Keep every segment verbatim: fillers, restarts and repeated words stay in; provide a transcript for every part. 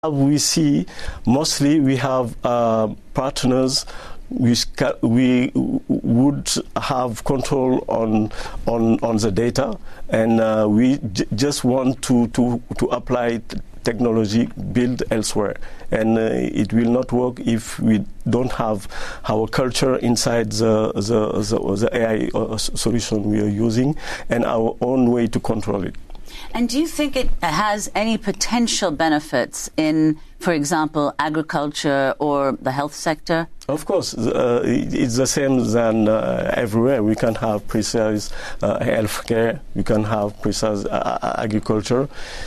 We see mostly we have uh, partners which we would have control on on on the data, and uh, we j just want to to to apply technology built elsewhere, and uh, it will not work if we don't have our culture inside the the, the, the A I solution we are using and our own way to control it. And do you think it has any potential benefits in, for example, agriculture or the health sector? Of course, uh, it's the same than uh, everywhere. We can have precise uh, healthcare, we can have precise uh, agriculture.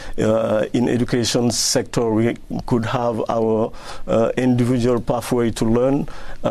Uh, in education sector, we could have our uh, individual pathway to learn.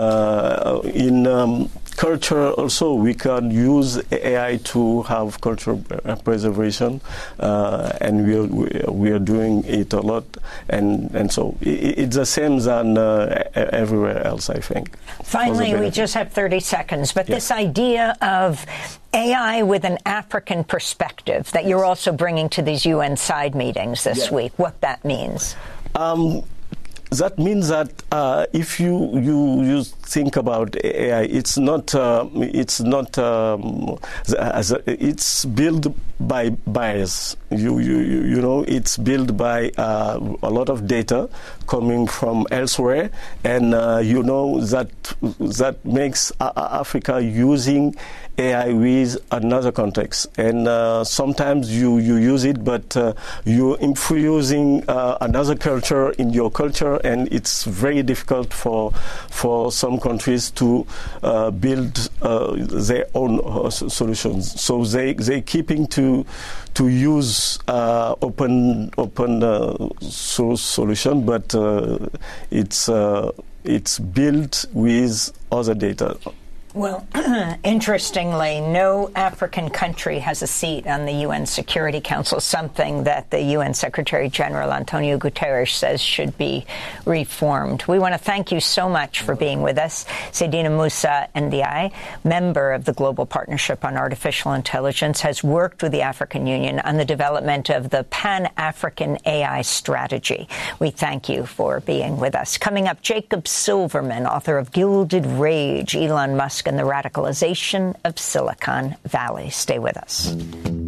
Uh, in um, culture also, we can use A I to have cultural preservation, uh, and we are, we are doing it a lot. And, and so it, it's the same than uh, everywhere else, I think. Finally, we just have thirty seconds, but yes. This idea of A I with an African perspective that you're also bringing to these U N side meetings this yeah. week, what that means? Um, That means that uh, if you, you you think about A I, it's not uh, it's not um, as a, it's built by bias. You you you know it's built by uh, a lot of data coming from elsewhere, and uh, you know that that makes Africa using A I with another context, and uh, sometimes you, you use it, but uh, you're infusing uh, another culture in your culture, and it's very difficult for for some countries to uh, build uh, their own uh, solutions. So they they keeping to to use uh, open open uh, source solution, but uh, it's uh, it's built with other data. Well, interestingly, no African country has a seat on the U N Security Council, something that the U N Secretary General Antonio Guterres says should be reformed. We want to thank you so much for being with us. Seydina Moosa Ndiaye, member of the Global Partnership on Artificial Intelligence, has worked with the African Union on the development of the Pan-African A I strategy. We thank you for being with us. Coming up, Jacob Silverman, author of Gilded Rage, Elon Musk and the Radicalization of Silicon Valley. Stay with us.